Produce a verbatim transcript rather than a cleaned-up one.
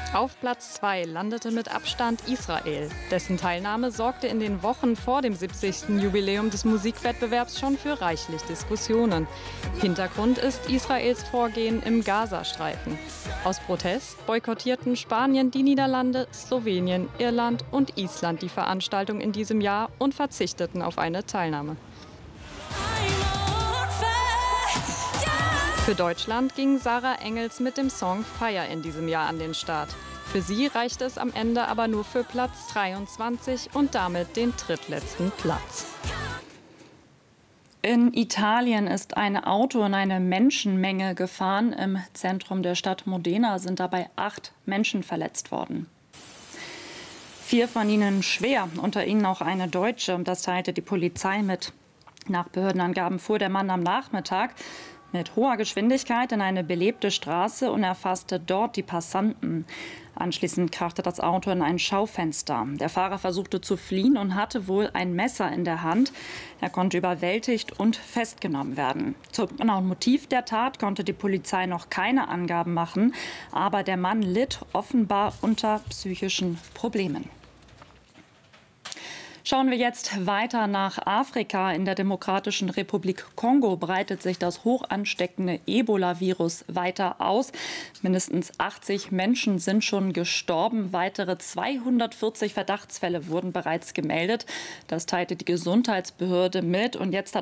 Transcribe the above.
Auf Platz zwei landete mit Abstand Israel. Dessen Teilnahme sorgte in den Wochen vor dem siebzigsten Jubiläum des Musikwettbewerbs schon für reichlich Diskussionen. Hintergrund ist Israels Vorgehen im Gazastreifen. Aus Protest boykottierten Spanien, die Niederlande, Slowenien, Irland und Island die Veranstaltung in diesem Jahr und verzichteten auf eine Teilnahme. Für Deutschland ging Sarah Engels mit dem Song Fire in diesem Jahr an den Start. Für sie reichte es am Ende aber nur für Platz dreiundzwanzig und damit den drittletzten Platz. In Italien ist ein Auto in eine Menschenmenge gefahren. Im Zentrum der Stadt Modena sind dabei acht Menschen verletzt worden. Vier von ihnen schwer, unter ihnen auch eine Deutsche. Das teilte die Polizei mit. Nach Behördenangaben fuhr der Mann am Nachmittag mit hoher Geschwindigkeit in eine belebte Straße und erfasste dort die Passanten. Anschließend krachte das Auto in ein Schaufenster. Der Fahrer versuchte zu fliehen und hatte wohl ein Messer in der Hand. Er konnte überwältigt und festgenommen werden. Zum genauen Motiv der Tat konnte die Polizei noch keine Angaben machen. Aber der Mann litt offenbar unter psychischen Problemen. Schauen wir jetzt weiter nach Afrika. In der Demokratischen Republik Kongo breitet sich das hoch ansteckende Ebola-Virus weiter aus. Mindestens achtzig Menschen sind schon gestorben. Weitere zweihundertvierzig Verdachtsfälle wurden bereits gemeldet. Das teilte die Gesundheitsbehörde mit. Und jetzt hat